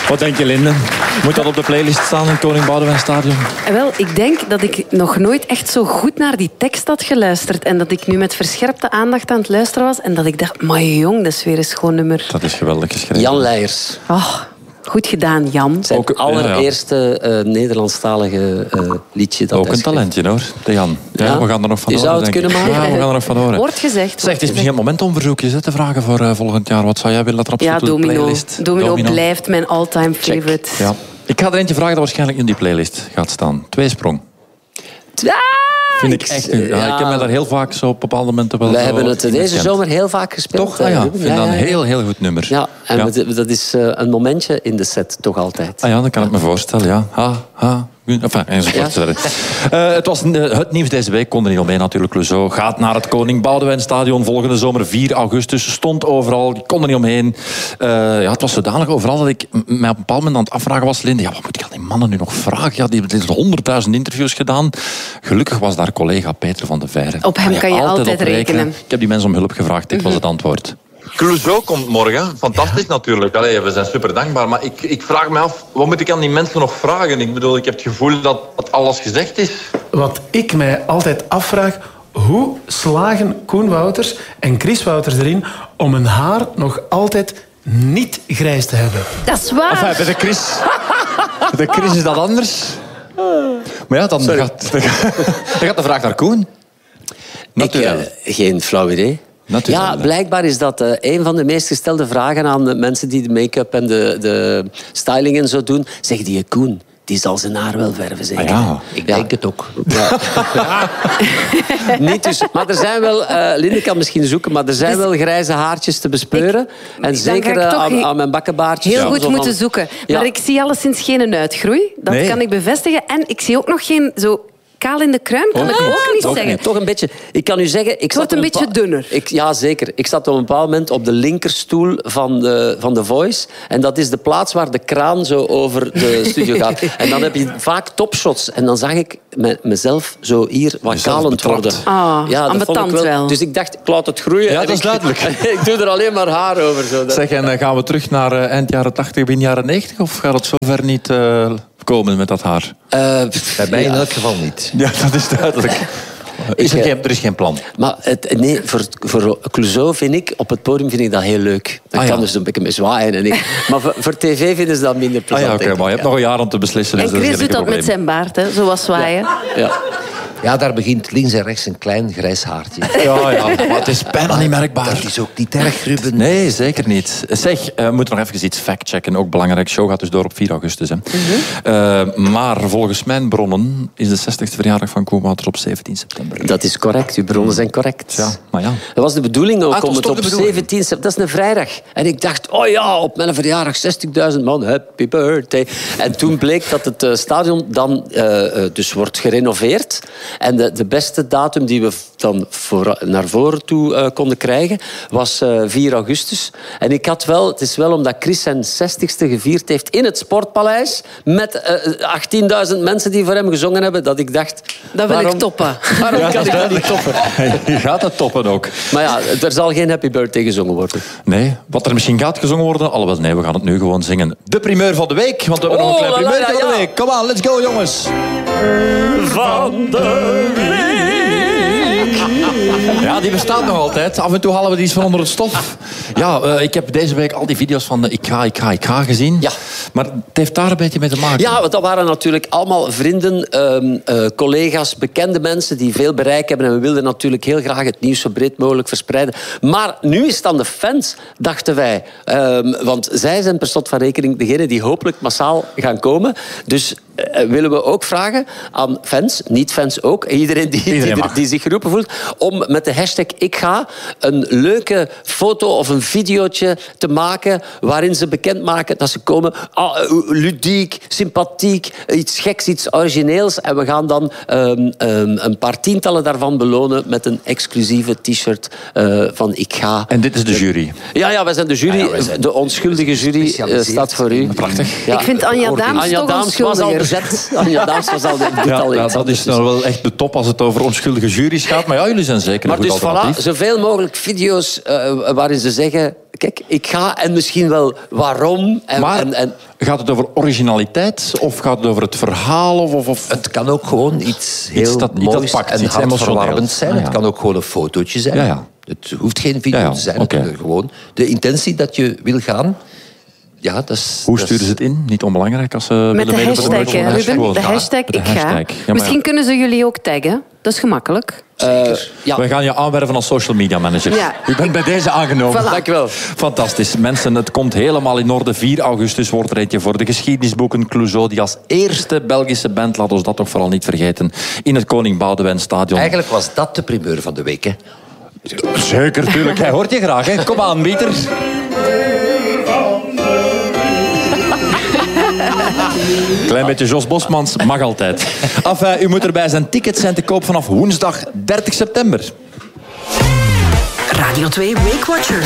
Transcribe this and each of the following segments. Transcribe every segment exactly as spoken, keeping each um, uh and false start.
Wat denk je, Linde? Moet dat op de playlist staan in het Koning Boudewijn Stadion? Wel, ik denk dat ik nog nooit echt zo goed naar die tekst had geluisterd. En dat ik nu met verscherpte aandacht aan het luisteren was. En dat ik dacht, maar jong, dat is weer een schoon nummer. Dat is geweldig geschreven. Jan Leijers. Oh, goed gedaan, Jan. Zijn Ook, allereerste uh, Nederlandstalige uh, liedje. Dat Ook hij een schreef. talentje, hoor. De Jan. Ja, Ja. We gaan er nog van Je horen. zou het denk ik. kunnen maken. Ja, we gaan er nog van horen. Wordt gezegd. Zeg, het is misschien het moment om verzoekjes hè, te vragen voor uh, volgend jaar. Wat zou jij willen dat er op Ja, de Domino. playlist? Domino. Domino blijft mijn all-time favorite. Ja. Ik ga er eentje vragen dat waarschijnlijk in die playlist gaat staan. Tweesprong. Ja, Vind ik echt... Ja, ja. Ik heb mij daar heel vaak zo op bepaalde momenten wel... Wij zo hebben het in deze herkend. zomer heel vaak gespeeld. Toch? Ah, ja. Ik Ruben. vind Ja, dat een ja, ja. heel, heel goed nummer. Ja, en Ja. we- dat is uh, een momentje in de set, toch altijd. Ah ja, dat kan ik me voorstellen, ja. Ha, ha. Enfin, enzovoort. Ja. Uh, het was uh, het nieuws deze week, kon er niet omheen natuurlijk. Clouseau gaat naar het Koning Boudewijn Stadion volgende zomer, vier augustus. Stond overal, ik kon er niet omheen. Uh, ja, het was zodanig overal dat ik mij op een bepaald moment aan het afvragen was. Linde, ja, wat moet ik aan die mannen nu nog vragen? Ja, die hebben honderdduizend interviews gedaan. Gelukkig was daar collega Peter van de Veire. Op hem kan je altijd op rekenen. Ik heb die mensen om hulp gevraagd, dit was het antwoord. Clouseau komt morgen. Fantastisch natuurlijk. Allee, we zijn super dankbaar. Maar ik, ik vraag me af, wat moet ik aan die mensen nog vragen? Ik bedoel, ik heb het gevoel dat, dat alles gezegd is. Wat ik mij altijd afvraag, hoe slagen Koen Wouters en Chris Wouters erin om een haar nog altijd niet grijs te hebben? Dat is waar. Enfin, bij de Chris... Bij de Chris is dat anders. Maar ja, dan gaat, dan gaat de vraag naar Koen. Natuurlijk. Ik, uh, geen flauw idee. Natuurlijk. Ja, blijkbaar is dat uh, een van de meest gestelde vragen aan de mensen die de make-up en de, de styling en zo doen. Zeg die Koen, die zal zijn haar wel verven, zeker? Ah, ja. Ik denk het ook. Ja. Niet dus. Maar er zijn wel, uh, Linde kan misschien zoeken, maar er zijn Dus- wel grijze haartjes te bespeuren. En dan zeker ga ik uh, toch aan, he- aan mijn bakkenbaardjes. Heel Zo goed van- moeten zoeken. Ja. Maar ik zie alleszins geen uitgroei. Dat Nee. kan ik bevestigen. En ik zie ook nog geen zo kaal in de kruin. Kan Ook ik niet. ook niet Ook zeggen. niet. Toch een beetje. Ik kan u zeggen... Ik Het wordt zat een op beetje bepa- dunner. Ik, ja, zeker. Ik zat op een bepaald moment op de linkerstoel van de, van de Voice. En dat is de plaats waar de kraan zo over de studio gaat. En dan heb je vaak topshots. En dan zag ik me, mezelf zo hier wat Jezelf kalend betrapt. worden. Ah, dat vond ik ambetant wel. Dus ik dacht, ik laat het groeien. Ja, en dat is ik, duidelijk. ik doe er alleen maar haar over. Zo. Dat- Zeg, en uh, gaan we terug naar uh, eind jaren tachtig, begin jaren negentig? Of gaat het zover niet uh, komen met dat haar? Uh, Bij mij in ja. elk geval niet. Ja, dat is duidelijk. Is er, Ik, uh, geen, er is geen plan. Maar het, nee, voor, voor Clouseau vind ik, op het podium vind ik dat heel leuk. Dan Ah, ja. kan dus een beetje mee zwaaien. En ik, maar voor, voor tv vinden ze dat minder Ah plezant. ja, oké, denk ik. maar je hebt nog een jaar om te beslissen. En dus dat is Chris geen doet dat probleem. met zijn baard, hè. Zoals zwaaien. Ja. Ja, daar begint links en rechts een klein grijs haartje. Ja, ja, maar het is bijna niet merkbaar. Dat is ook niet erg, Ruben. Nee, zeker niet. Zeg, uh, we moeten nog even iets factchecken. Ook belangrijk. De show gaat dus door op vier augustus. Hè. Uh, maar volgens mijn bronnen is de zestigste verjaardag van Koen Wouters op zeventien september. Dat is correct, uw bronnen zijn correct. Ja, maar ja. Dat was de bedoeling ook Ah, het om was het toch op de bedoeling? zeventien september... Dat is een vrijdag. En ik dacht, oh ja, op mijn verjaardag zestigduizend man, happy birthday. En toen bleek dat het uh, stadion dan uh, uh, dus wordt gerenoveerd. En de, de beste datum die we dan voor, naar voren toe uh, konden krijgen, was uh, vier augustus. En ik had wel, het is wel omdat Chris zijn zestigste gevierd heeft in het Sportpaleis, met uh, achttienduizend mensen die voor hem gezongen hebben, dat ik dacht... Dat wil waarom- ik toppen. Waarom kan ik dat niet toppen? Je gaat het toppen ook. Maar ja, er zal geen happy birthday gezongen worden. Nee, wat er misschien gaat gezongen worden, alhoewel nee, we gaan het nu gewoon zingen. De primeur van de week, want we hebben nog Oh, een klein la, la, primeur van ja. de week. Kom aan, let's go jongens. Van de Ja, die bestaat nog altijd. Af en toe halen we die eens van onder het stof. Ja, uh, ik heb deze week al die video's van de Ik ga, ik ga, ik ga gezien. Ja. Maar het heeft daar een beetje mee te maken. Ja, want dat waren natuurlijk allemaal vrienden, um, uh, collega's, bekende mensen die veel bereik hebben. En we wilden natuurlijk heel graag het nieuws zo breed mogelijk verspreiden. Maar nu is het aan de fans, dachten wij. Um, want zij zijn per slot van rekening degene die hopelijk massaal gaan komen. Dus uh, willen we ook vragen aan fans, niet-fans ook, iedereen die, Iedereen die, mag. die zich geroepen voelt, om met de hashtag Ik Ga een leuke foto of een videootje te maken waarin ze bekendmaken dat ze komen. Ah, ludiek, sympathiek, iets geks, iets origineels. En we gaan dan um, um, een paar tientallen daarvan belonen met een exclusieve t-shirt uh, van Ik Ga. En dit is de jury. Ja, ja, wij zijn de jury. Ah ja, wij zijn de onschuldige jury uh, gespecialiseerd staat voor u. Prachtig. Ja. Ik vind Anja Daams Anja toch Daams was al onschuldiger. bezet. Anja Daams was al de doet Ja, al ja, iets dat anders. is nou wel echt de top als het over onschuldige jury's gaat. Maar ja, jullie zijn zeker Maar een goed dus voilà, alternatief. zoveel mogelijk video's uh, waarin ze zeggen... kijk, ik ga en misschien wel waarom. En, Maar en, en, gaat het over originaliteit of gaat het over het verhaal? Of, of, of... Het kan ook gewoon iets heel Iets dat- iets dat moois pakt, en iets hartverwarmend emotioneels. zijn. Ah, ja. Het kan ook gewoon een fotootje zijn. Ja, ja. Het hoeft geen video Ja, ja, te zijn. oké. Het kan gewoon de intentie dat je wil gaan. Ja, dat is... Hoe dat sturen is- ze het in? Niet onbelangrijk als ze Met willen de weten wat er hashtag, gebeurt. hè, Ruben. Gewoon. De hashtag De ik ga. hashtag. Ja, maar Misschien ja. kunnen ze jullie ook taggen. Dat is gemakkelijk. uh, ja. We gaan je aanwerven als social media manager. Ja. U bent bij deze aangenomen. Voilà. Dank je wel. Fantastisch. Mensen, het komt helemaal in orde. vier augustus wordt er eentje voor de geschiedenisboeken. Clouseau, die als eerste Belgische band, laat ons dat toch vooral niet vergeten, in het Koning Boudewijn Stadion. Eigenlijk was dat de primeur van de week, hè. Zeker, tuurlijk. Hij hoort je graag, hè. Kom aan, Pieter. Klein beetje Jos Bosmans, mag altijd. Enfin, u moet erbij zijn. Tickets zijn te koop vanaf woensdag dertig september. Radio twee Week Watchers.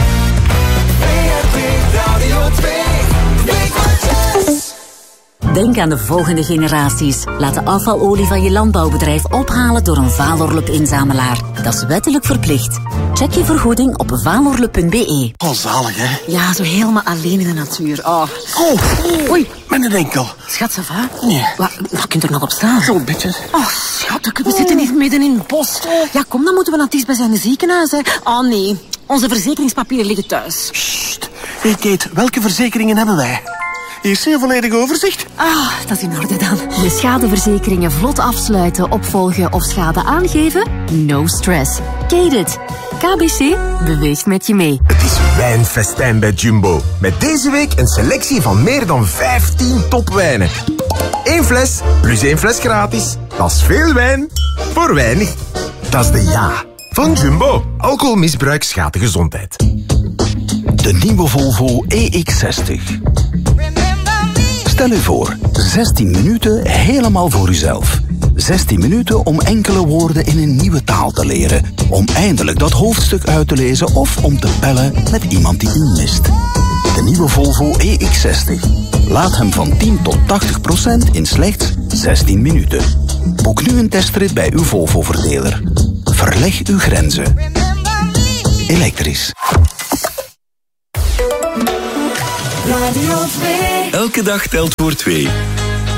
Denk aan de volgende generaties. Laat de afvalolie van je landbouwbedrijf ophalen door een Valorlup-inzamelaar. Dat is wettelijk verplicht. Check je vergoeding op valorlup punt b e. Oh, zalig, hè? Ja, zo helemaal alleen in de natuur. Oh. Oh, Oei. met een enkel. Schat, ça va? Nee. Wat, wat kunt er nog op staan? Zo'n beetje. Oh, schat, we zitten hier midden in het bos. Ja, kom, dan moeten we naar het dichtstbijzijnde ziekenhuis. Hè. Oh nee, onze verzekeringspapieren liggen thuis. Sst. Hey, Kate, welke verzekeringen hebben wij? Hier is een volledig overzicht. Ah, dat is in orde dan. Je schadeverzekeringen vlot afsluiten, opvolgen of schade aangeven? No stress. Kate K B C beweegt met je mee. Het is wijnfestijn bij Jumbo. Met deze week een selectie van meer dan vijftien topwijnen. Eén fles plus één fles gratis. Dat is veel wijn voor weinig. Dat is de ja van Jumbo. Alcoholmisbruik schaadt de gezondheid. De nieuwe Volvo E X zestig. Stel u voor, zestien minuten helemaal voor uzelf. zestien minuten om enkele woorden in een nieuwe taal te leren. Om eindelijk dat hoofdstuk uit te lezen of om te bellen met iemand die u mist. De nieuwe Volvo E X zestig. Laat hem van tien tot tachtig procent in slechts zestien minuten. Boek nu een testrit bij uw Volvo-verdeler. Verleg uw grenzen. Elektrisch. Radio twee. Elke dag telt voor twee.